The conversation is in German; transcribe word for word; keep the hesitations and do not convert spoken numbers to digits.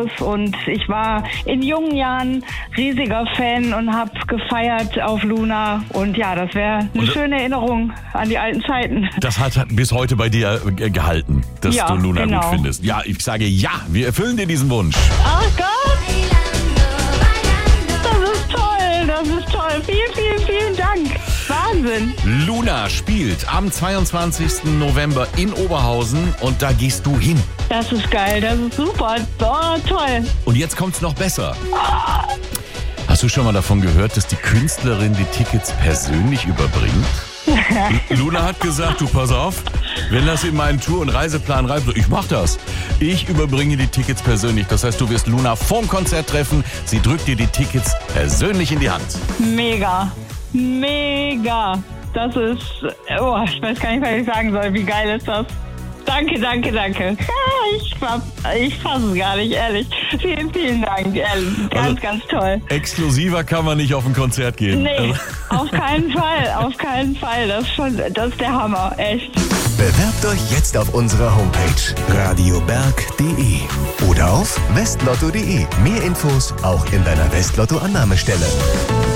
groß und ich war in jungen Jahren riesiger Fan und habe gefeiert auf Luna. Und ja, das wäre eine und schöne Erinnerung an die alten Zeiten. Das hat bis heute bei dir äh, gehalten, dass Ja, du Luna genau. gut findest. Ja, ich sage ja, wir erfüllen dir diesen Wunsch. Ach Gott! Das ist toll, das ist toll. Vielen, vielen, vielen Dank. Wahnsinn. Luna spielt am zweiundzwanzigsten November in Oberhausen und da gehst du hin. Das ist geil, das ist super. Oh, toll. Und jetzt kommt's noch besser. Hast du schon mal davon gehört, dass die Künstlerin die Tickets persönlich überbringt? Luna hat gesagt, du pass auf, wenn das in meinen Tour- und Reiseplan reibt, so, ich mach das. Ich überbringe die Tickets persönlich. Das heißt, du wirst Luna vorm Konzert treffen. Sie drückt dir die Tickets persönlich in die Hand. Mega. Mega. Das ist, oh, ich weiß gar nicht, was ich sagen soll. Wie geil ist das? Danke, danke, danke. Ich, ich fasse es gar nicht, ehrlich. Vielen, vielen Dank, ehrlich. Ganz, Also, ganz toll. Exklusiver kann man nicht auf ein Konzert gehen. Nee, auf keinen Fall, auf keinen Fall. Das ist schon, das ist der Hammer, echt. Bewerbt euch jetzt auf unserer Homepage radioberg punkt de oder auf westlotto punkt de. Mehr Infos auch in deiner Westlotto-Annahmestelle.